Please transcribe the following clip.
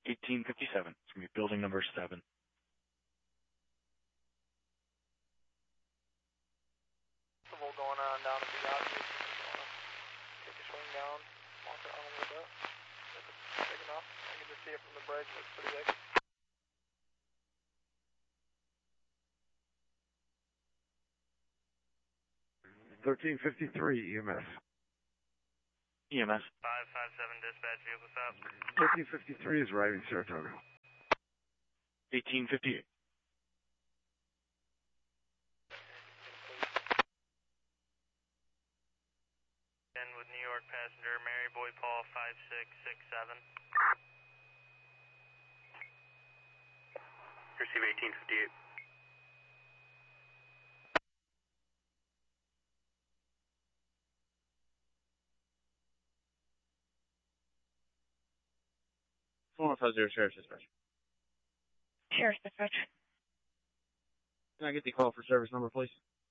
1857. It's going to be building number 7. Going on down to Bugatti. Take a swing down, walk around a little bit. If it's big enough, I can just see it from the bridge. It's pretty big. 1353 EMS. EMS. 557 dispatch, vehicle stop. 1353 is arriving Saratoga. 1858. And with New York passenger Mary Boy Paul 5667. Receive 1858. Sheriff's Dispatch. Sheriff's Dispatch. Can I get the call for service number, please?